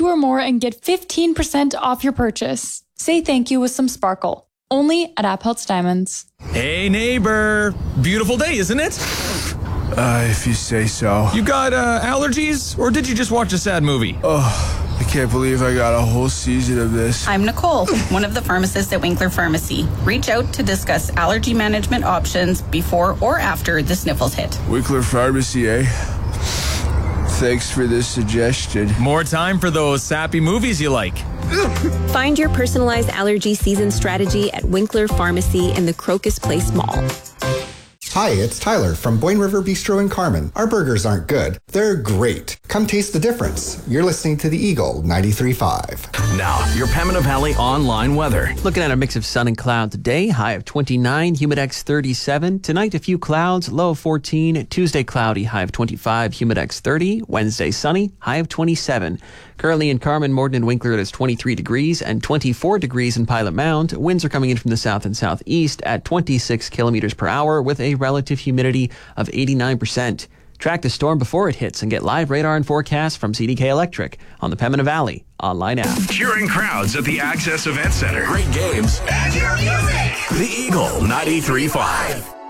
2 or more and get 15% off your purchase. Say thank you with some sparkle. Only at Appeltz Diamonds. Hey, neighbor. Beautiful day, isn't it? If you say so. You got allergies, or did you just watch a sad movie? Oh, I can't believe I got a whole season of this. I'm Nicole, one of the pharmacists at Winkler Pharmacy. Reach out to discuss allergy management options before or after the sniffles hit. Winkler Pharmacy, eh? Thanks for this suggestion. More time for those sappy movies you like. Find your personalized allergy season strategy at Winkler Pharmacy in the Crocus Place Mall. Hi, it's Tyler from Boyne River Bistro in Carman. Our burgers aren't good. They're great. Come taste the difference. You're listening to the Eagle 93.5. Now, your Pembina Valley online weather. Looking at a mix of sun and cloud today, high of 29, humidex 37. Tonight, a few clouds, low of 14. Tuesday, cloudy, high of 25, humidex 30. Wednesday, sunny, high of 27. Currently in Carman, Morden and Winkler, it is 23 degrees and 24 degrees in Pilot Mound. Winds are coming in from the south and southeast at 26 kilometers per hour with a relative humidity of 89%. Track the storm before it hits and get live radar and forecasts from CDK Electric on the Pembina Valley online app. Cheering crowds at the Access Event Center. Great games. And your music. The Eagle 93.5.